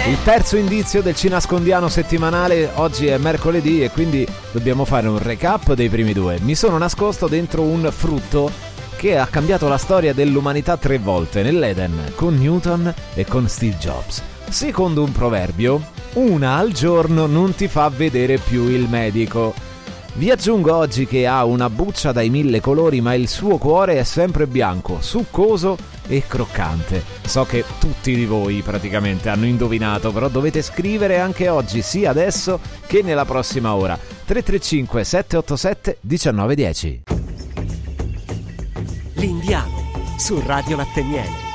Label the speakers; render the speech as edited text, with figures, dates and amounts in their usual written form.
Speaker 1: Il terzo indizio del Cinascondiano settimanale. Oggi è mercoledì e quindi dobbiamo fare un recap dei primi due. Mi sono nascosto dentro un frutto che ha cambiato la storia dell'umanità 3 volte, nell'Eden, con Newton e con Steve Jobs. Secondo un proverbio, una al giorno non ti fa vedere più il medico. Vi aggiungo oggi che ha una buccia dai 1000 colori, ma il suo cuore è sempre bianco, succoso e croccante. So che tutti di voi praticamente hanno indovinato, però dovete scrivere anche oggi, sia adesso che nella prossima ora. 335 787 1910.
Speaker 2: L'Indiano su Radio Latte Miele.